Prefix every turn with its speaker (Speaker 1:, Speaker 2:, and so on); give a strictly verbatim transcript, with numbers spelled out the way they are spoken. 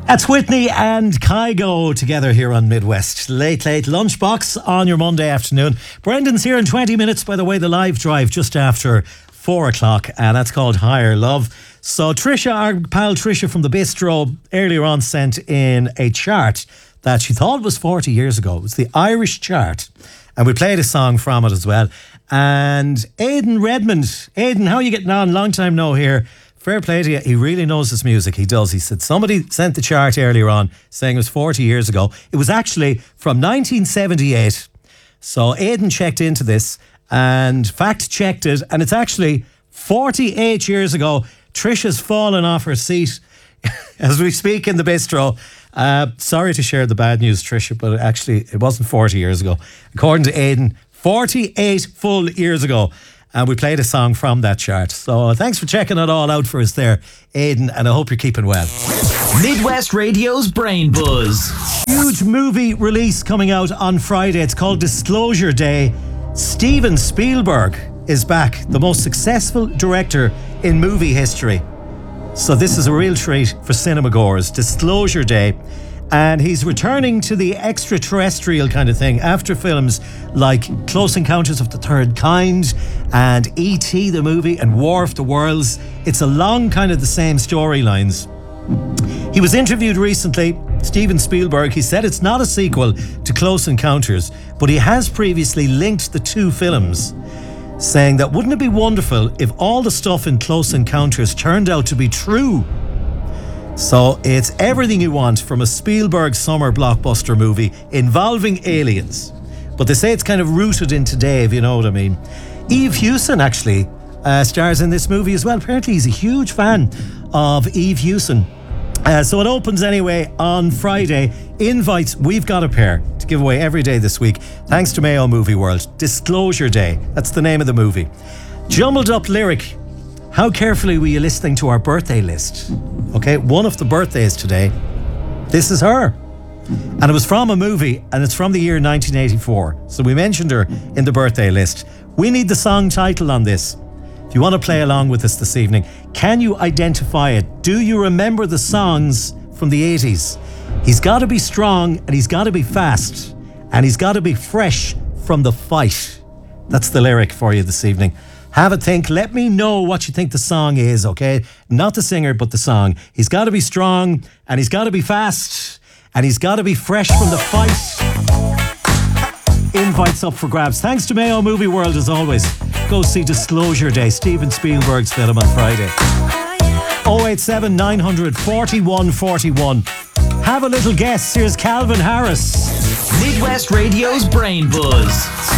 Speaker 1: That's Whitney and Kygo together here on Midwest. Late, late lunchbox on your Monday afternoon. Brendan's here in twenty minutes, by the way, the live drive just after four o'clock, and that's called Higher Love. So Trisha, our pal Trisha from the Bistro, earlier on sent in a chart that she thought was forty years ago. It was the Irish chart, and we played a song from it as well. And Aidan Redmond, Aidan, how are you getting on? Long time no here. Fair play to you. He really knows his music. He does. He said somebody sent the chart earlier on saying it was forty years ago. It was actually from nineteen seventy-eight. So Aidan checked into this and fact checked it, and it's actually forty-eight years ago. Trisha's fallen off her seat as we speak in the Bistro. Uh, sorry to share the bad news, Trisha, but actually it wasn't forty years ago. According to Aidan, forty-eight full years ago. And we played a song from that chart. So thanks for checking it all out for us there, Aidan, and I hope you're keeping well.
Speaker 2: Midwest Radio's Brain Buzz.
Speaker 1: Huge movie release coming out on Friday. It's called Disclosure Day. Steven Spielberg is back, the most successful director in movie history. So this is a real treat for cinema goers. Disclosure Day. And he's returning to the extraterrestrial kind of thing after films like Close Encounters of the Third Kind and E T the movie and War of the Worlds. It's along kind of the same storylines. He was interviewed recently, Steven Spielberg. He said it's not a sequel to Close Encounters, but he has previously linked the two films, saying that wouldn't it be wonderful if all the stuff in Close Encounters turned out to be true? So it's everything you want from a Spielberg summer blockbuster movie involving aliens. But they say it's kind of rooted in today, if you know what I mean. Eve Hewson actually uh, stars in this movie as well. Apparently he's a huge fan of Eve Hewson. Uh, so it opens anyway on Friday. Invites, we've got a pair to give away every day this week, thanks to Mayo Movie World. Disclosure Day, that's the name of the movie. Jumbled up lyric. How carefully were you listening to our birthday list? Okay, one of the birthdays today, this is her. And it was from a movie, and it's from the year nineteen eighty-four. So we mentioned her in the birthday list. We need the song title on this. If you want to play along with us this evening, can you identify it? Do you remember the songs from the eighties? He's got to be strong, and he's got to be fast, and he's got to be fresh from the fight. That's the lyric for you this evening. Have a think. Let me know what you think the song is, okay? Not the singer, but the song. He's got to be strong, and he's got to be fast, and he's got to be fresh from the fight. Invites up for grabs. Thanks to Mayo Movie World, as always. Go see Disclosure Day, Steven Spielberg's film on Friday. oh eight seven nine hundred forty-one forty-one. Have a little guess. Here's Calvin Harris.
Speaker 2: Midwest Radio's Brain Buzz.